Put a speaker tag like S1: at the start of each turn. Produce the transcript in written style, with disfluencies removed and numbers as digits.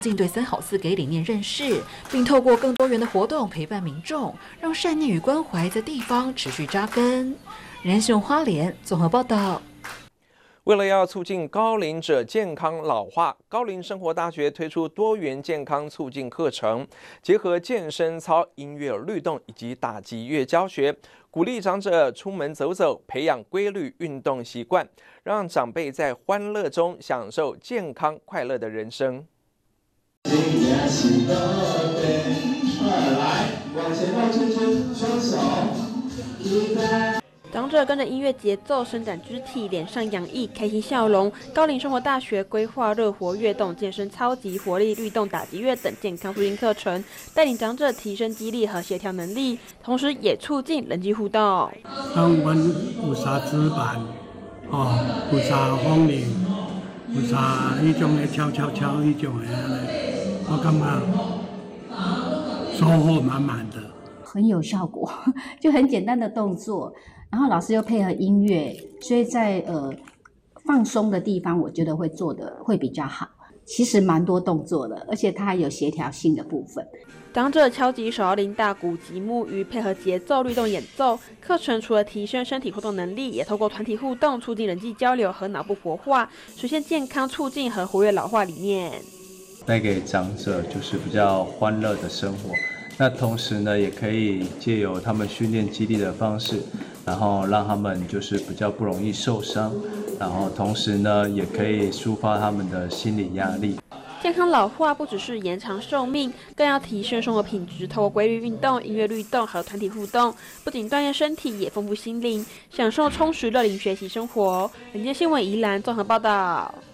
S1: 竟对3好4给理念认识，并透过更多元的活动陪伴民众，让善念与关怀在地方持续扎根。人新闻花莲综合报道。
S2: 为了要促进高龄者健康老化，高龄生活大学推出多元健康促进课程，结合健身操、音乐律动以及打击乐教学，鼓励长者出门走走，培养规律运动习惯，让长辈在欢乐中享受健康快乐的人生。
S3: 来，往前倒圈圈，双手一拍。
S4: 长者跟着音乐节奏伸展肢体，脸上洋溢开心笑容。高龄生活大学规划热活跃动、健身操及活力律动、打击乐等健康促进课程，带领长者提升肌力和协调能力，同时也促进人际互动。
S5: 阮有啥纸板，有啥风铃，有啥迄种的敲敲敲迄种的安尼，我感觉收获满满的，
S6: 很有效果，就很简单的动作。然后老师又配合音乐，所以在放松的地方，我觉得会做的会比较好。其实蛮多动作的，而且它还有协调性的部分。
S4: 长者敲击手摇铃、大鼓及木鱼，配合节奏律动演奏。课程除了提升身体活动能力，也透过团体互动，促进人际交流和脑部活化，实现健康促进和活跃老化理念。
S7: 带给长者就是比较欢乐的生活。那同时呢，也可以借由他们训练肌力的方式，然后让他们就是比较不容易受伤，然后同时呢，也可以抒发他们的心理压力。
S4: 健康老化不只是延长寿命，更要提升生活品质。透过规律运动、音乐律动和团体互动，不仅锻炼身体，也丰富心灵，享受充实乐龄学习生活。人间新闻宜兰综合报道。